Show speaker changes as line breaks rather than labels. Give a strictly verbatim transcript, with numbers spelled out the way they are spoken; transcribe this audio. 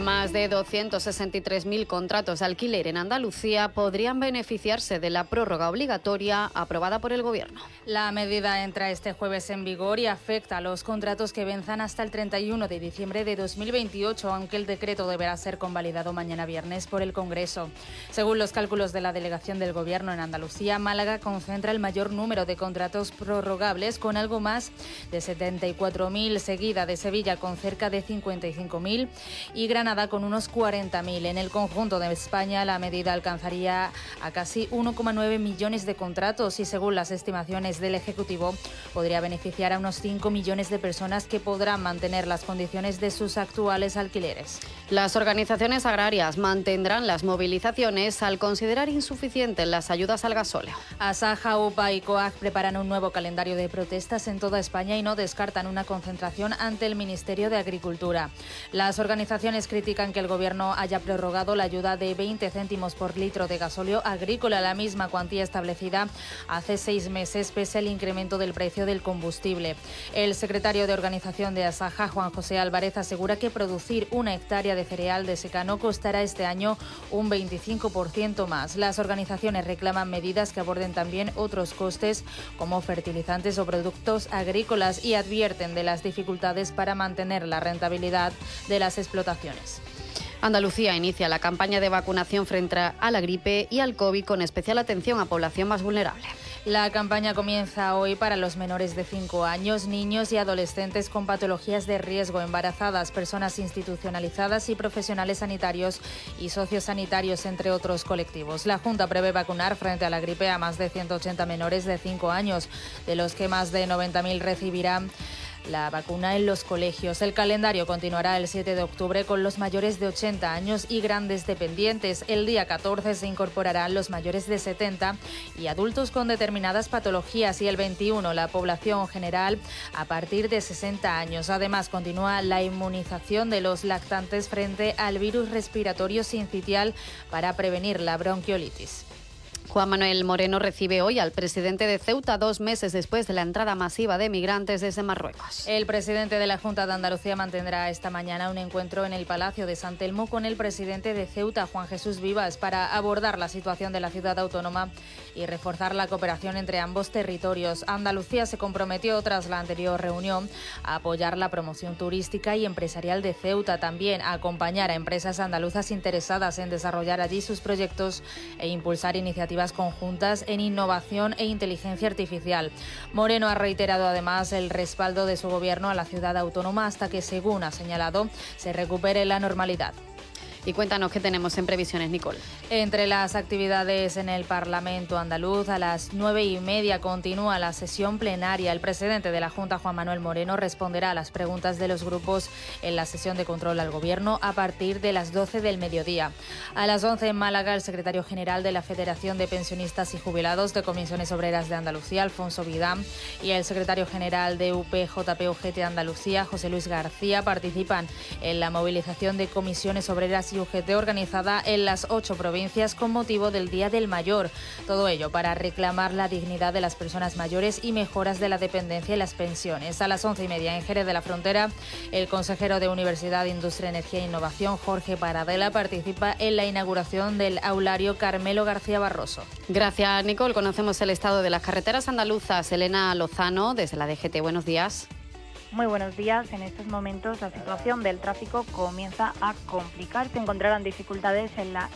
Más de doscientos sesenta y tres mil contratos de alquiler en Andalucía podrían beneficiarse de la prórroga obligatoria aprobada por el Gobierno.
La medida entra este jueves en vigor y afecta a los contratos que venzan hasta el treinta y uno de diciembre de dos mil veintiocho, aunque el decreto deberá ser convalidado mañana viernes por el Congreso. Según los cálculos de la delegación del Gobierno en Andalucía, Málaga concentra el mayor número de contratos prorrogables, con algo más de setenta y cuatro mil, seguida de Sevilla con cerca de cincuenta y cinco mil y Granada con unos cuarenta mil. En el conjunto de España, la medida alcanzaría a casi uno coma nueve millones de contratos y, según las estimaciones del Ejecutivo, podría beneficiar a unos cinco millones de personas que podrán mantener las condiciones de sus actuales alquileres.
Las organizaciones agrarias mantendrán las movilizaciones al considerar insuficientes las ayudas al gasóleo.
Asaja, UPA y COAG preparan un nuevo calendario de protestas en toda España y no descartan una concentración ante el Ministerio de Agricultura. Las organizaciones critican que el Gobierno haya prorrogado la ayuda de veinte céntimos por litro de gasóleo agrícola, la misma cuantía establecida hace seis meses pese al incremento del precio del combustible. El secretario de organización de Asaja, Juan José Álvarez, asegura que producir una hectárea de cereal de secano costará este año un veinticinco por ciento más. Las organizaciones reclaman medidas que aborden también otros costes como fertilizantes o productos agrícolas y advierten de las dificultades para mantener la rentabilidad de las explotaciones.
Andalucía inicia la campaña de vacunación frente a la gripe y al COVID con especial atención a población más vulnerable.
La campaña comienza hoy para los menores de cinco años, niños y adolescentes con patologías de riesgo, embarazadas, personas institucionalizadas y profesionales sanitarios y sociosanitarios, entre otros colectivos. La Junta prevé vacunar frente a la gripe a más de ciento ochenta menores de cinco años, de los que más de noventa mil recibirán la vacuna en los colegios. El calendario continuará el siete de octubre con los mayores de ochenta años y grandes dependientes. El día catorce se incorporarán los mayores de setenta y adultos con determinadas patologías, y el veintiuno la población general a partir de sesenta años. Además, continúa la inmunización de los lactantes frente al virus respiratorio sincitial para prevenir la bronquiolitis.
Juan Manuel Moreno recibe hoy al presidente de Ceuta dos meses después de la entrada masiva de migrantes desde Marruecos.
El presidente de la Junta de Andalucía mantendrá esta mañana un encuentro en el Palacio de San Telmo con el presidente de Ceuta, Juan Jesús Vivas, para abordar la situación de la ciudad autónoma y reforzar la cooperación entre ambos territorios. Andalucía se comprometió tras la anterior reunión a apoyar la promoción turística y empresarial de Ceuta, también a acompañar a empresas andaluzas interesadas en desarrollar allí sus proyectos e impulsar iniciativas conjuntas en innovación e inteligencia artificial. Moreno ha reiterado además el respaldo de su gobierno a la ciudad autónoma hasta que, según ha señalado, se recupere la normalidad.
Y cuéntanos qué tenemos en previsiones, Nicole.
Entre las actividades en el Parlamento andaluz, a las nueve y media continúa la sesión plenaria. El presidente de la Junta, Juan Manuel Moreno, responderá a las preguntas de los grupos en la sesión de control al Gobierno a partir de las doce del mediodía. A las once en Málaga, el secretario general de la Federación de Pensionistas y Jubilados de Comisiones Obreras de Andalucía, Alfonso Vidán, y el secretario general de U P J P U G T Andalucía, José Luis García, participan en la movilización de comisiones obreras y U G T organizada en las ocho provincias con motivo del Día del Mayor. Todo ello para reclamar la dignidad de las personas mayores y mejoras de la dependencia y las pensiones. A las once y media en Jerez de la Frontera, el consejero de Universidad, Industria, Energía e Innovación, Jorge Paradela, participa en la inauguración del aulario Carmelo García Barroso.
Gracias, Nicole. Conocemos el estado de las carreteras andaluzas. Elena Lozano, desde la D G T. Buenos días.
Muy buenos días. En estos momentos la situación del tráfico comienza a complicar. Se encontrarán dificultades en la